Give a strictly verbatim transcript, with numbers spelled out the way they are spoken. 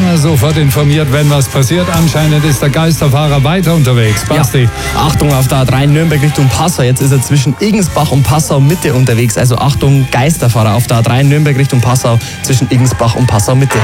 immer sofort informiert, wenn was passiert. Anscheinend ist der Geisterfahrer weiter unterwegs. Basti. Ja. Achtung auf der A drei Nürnberg Richtung Passau. Jetzt ist er zwischen Igensbach und Passau Mitte unterwegs. Also Achtung, Geisterfahrer auf der A drei Nürnberg Richtung Passau zwischen Igensbach und Passau Mitte.